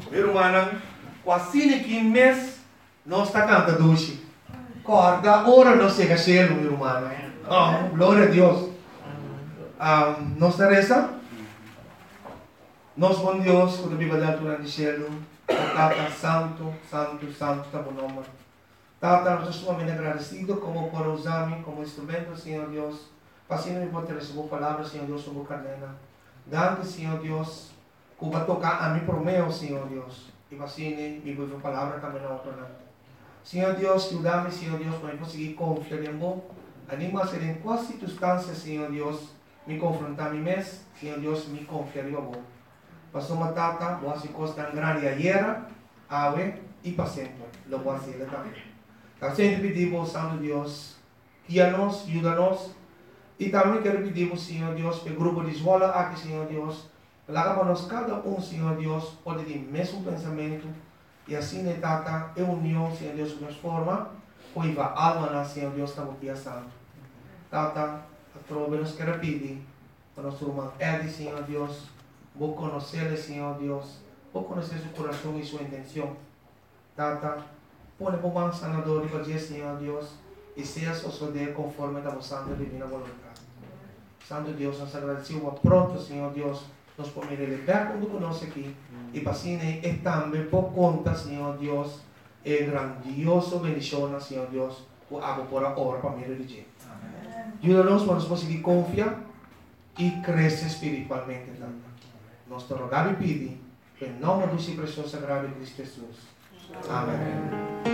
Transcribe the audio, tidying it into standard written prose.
Meu irmão, quase que mês não está cantando hoje. Corda, hora não chega cheio, meu irmão. Oh, glória a Deus. Nós reza. Nós, bom Deus, quando a Bíblia da altura de cielo, Tata Santo, Santo, Santo, está bom nome. Tata, nós estamos muito agradecidos como por usar-me como instrumento, Senhor Deus. Pasino me pode receber palavra, Senhor Deus, sobre a cadena. Dando, Senhor Deus, que vai tocar a mim por meu, Senhor Deus. E pasino me vai a palavra também na outra. Senhor Deus, ajuda-me, Senhor Deus, para eu conseguir confiar em você. Anima a ser em quais circunstâncias, Senhor Deus, me confrontar a mim mesmo, Senhor Deus, me confiar em você. Pastor Matata, você costa grande ayer, ave e para sempre. Lo voy a hacer também. Então, sempre pedimos, Santo Deus, guia-nos, ajuda-nos. E também quero pedir, Senhor Deus, para o grupo de escola aqui, Senhor Deus, para nós cada Senhor Deus, pode ter o mesmo pensamento. E assim, Tata, é união, Senhor Deus, de forma, pois a alma, Senhor Deus, está aqui santo. Tata, a trova nos quer pedir, para nosso irmão Edi, Senhor Deus, vou conhecer-lhe, Senhor Deus, vou conhecer seu coração e sua intenção. Tata, põe por mão sanador e para Senhor Deus, e seja suceder conforme a vossa divina vontade. Santo Deus, nós agradecemos pronto, Senhor Deus, nos podemos libertar quando conosco aqui. E para assim, é também por conta, Senhor Deus, é grandioso bendição, Senhor Deus, o água por a hora para me religião. Ajuda-nos para nos conseguir confiar e crescer espiritualmente. Nós te rogamos e pedimos, em nome do seu precioso sagrado Cristo Jesus. Amém.